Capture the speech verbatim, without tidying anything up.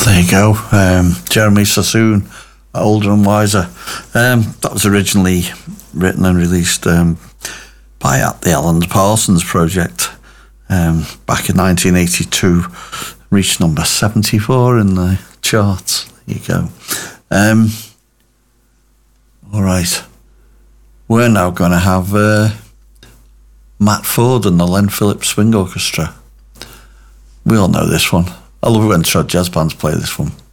There you go. Um, Jeremy Sassoon, Older and Wiser. Um, that was originally written and released um, by at the Alan Parsons Project um, back in nineteen eighty-two. Reached number seventy-four in the charts. There you go. Um, all right. We're now going to have uh, Matt Ford and the Len Phillips Swing Orchestra. We all know this one. I love it when trad jazz bands play this one.